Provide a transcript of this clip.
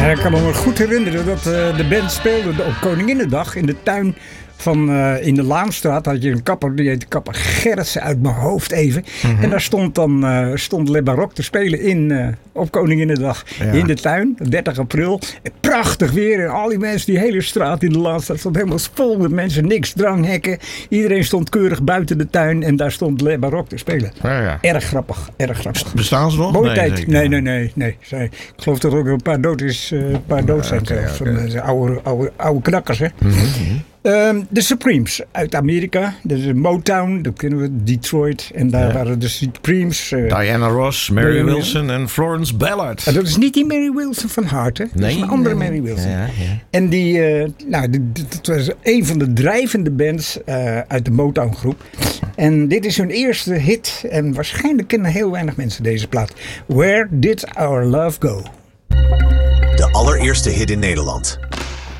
Ik kan me goed herinneren dat de band speelde op Koninginnedag in de tuin van in de Laanstraat. Had je een kapper, die heette kapper Gerritsen uit mijn hoofd even. En daar stond Le Baroque te spelen op Koninginnedag in de tuin, 30 april. Prachtig weer en al die mensen, die hele straat in de Laanstraat stond helemaal vol met mensen. Niks dranghekken. Iedereen stond keurig buiten de tuin en daar stond Le Baroque te spelen. Ja. Erg grappig, erg grappig. Bestaan ze nog? Mooie tijd. Nee. Ik geloof dat er ook een paar dood zijn. Oude knakkers, hè. De Supremes uit Amerika. Dat is Motown, dat kennen we, Detroit. En daar waren de Supremes. Diana Ross, Mary Wilson en Florence Ballard. Dat is niet die Mary Wilson van Hart, hè? Dat is een andere Mary Wilson. Ja. En dat was een van de drijvende bands uit de Motown groep. En dit is hun eerste hit. En waarschijnlijk kennen heel weinig mensen deze plaat. Where Did Our Love Go? De allereerste hit in Nederland.